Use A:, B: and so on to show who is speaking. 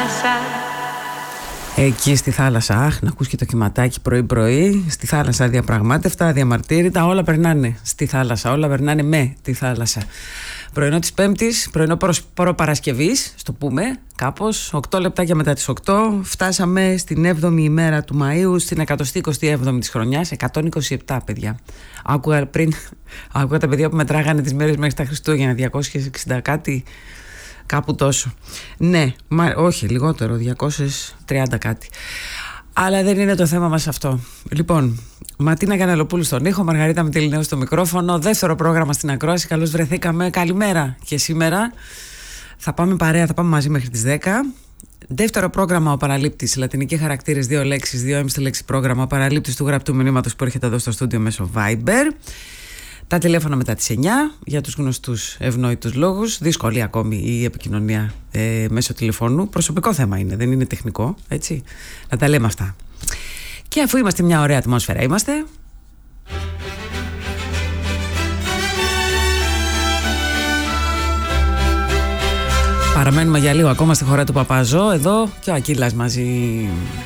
A: Εκεί στη θάλασσα, να ακούς και το κυματάκι πρωί-πρωί. Στη θάλασσα διαπραγμάτευτα, αδιαμαρτύρητα. Όλα περνάνε στη θάλασσα, όλα περνάνε με τη θάλασσα. Πρωινό της Πέμπτης, πρωινό προπαρασκευής, στο πούμε κάπως. 8 λεπτάκια μετά τις 8 φτάσαμε στην 7η ημέρα του Μαΐου, στην 127η της χρονιάς. 127, παιδιά. Άκουγα τα παιδιά που μετράγανε τις μέρες μέχρι τα Χριστούγεννα, 260 κάτι. Κάπου τόσο. Ναι, όχι, λιγότερο, 230 κάτι. Αλλά δεν είναι το θέμα μας αυτό. Λοιπόν, Ματίνα Κανελοπούλου στον ήχο, Μαργαρίτα Μητυλινέου στο μικρόφωνο. Δεύτερο πρόγραμμα στην ακρόαση. Καλώς βρεθήκαμε. Καλημέρα. Και σήμερα θα πάμε παρέα, θα πάμε μαζί μέχρι τις 10. Δεύτερο πρόγραμμα, ο Παραλήπτης. Λατινικοί χαρακτήρες, 2 λέξεις, 2 έμιστη λέξη πρόγραμμα. Ο Παραλήπτης του γραπτού μηνύματος που έρχεται εδώ στο στούντιο μέσω Viber. Τα τηλέφωνα μετά τις 9 για τους γνωστούς ευνόητους λόγους. Δύσκολη ακόμη η επικοινωνία μέσω τηλεφώνου. Προσωπικό θέμα είναι, δεν είναι τεχνικό, έτσι. Να τα λέμε αυτά. Και αφού είμαστε μια ωραία ατμόσφαιρα είμαστε. Παραμένουμε για λίγο ακόμα στη χώρα του Παπαζώ. Εδώ και ο Ακύλας μαζί.